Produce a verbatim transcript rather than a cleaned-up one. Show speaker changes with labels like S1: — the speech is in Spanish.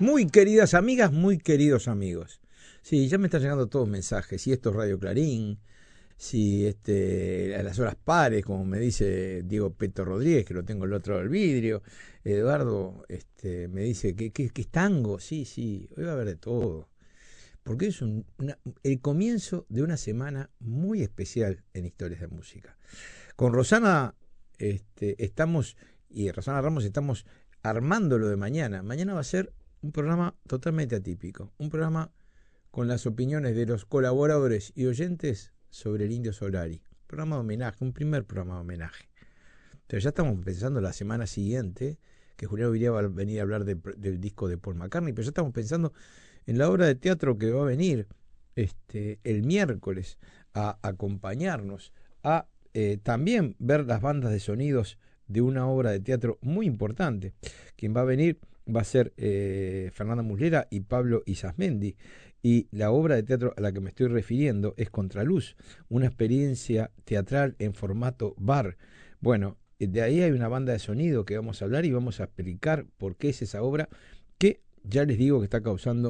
S1: Muy queridas amigas, muy queridos amigos. Sí, ya me están llegando todos mensajes. Si esto es Radio Clarín, si este, a las horas pares, como me dice Diego Peto Rodríguez, que lo tengo al otro lado del vidrio. Eduardo este, me dice que, que, que es tango. Sí, sí, hoy va a haber de todo. Porque es un, una, el comienzo de una semana muy especial en Historias de Música. Con Rosana este, estamos, y Rosana Ramos estamos armando lo de mañana. Mañana va a ser un programa totalmente atípico, un programa con las opiniones de los colaboradores y oyentes sobre el Indio Solari. Un programa de homenaje, un primer programa de homenaje. Pero ya estamos pensando la semana siguiente, que Julián Viría va a venir a hablar de, del disco de Paul McCartney, pero ya estamos pensando en la obra de teatro que va a venir este, el miércoles a acompañarnos, a eh, también ver las bandas de sonidos de una obra de teatro muy importante. Quien va a venir va a ser eh, Fernanda Muslera y Pablo Isasmendi. Y la obra de teatro a la que me estoy refiriendo es Contraluz, una experiencia teatral en formato bar. Bueno, de ahí hay una banda de sonido que vamos a hablar y vamos a explicar por qué es esa obra que ya les digo que está causando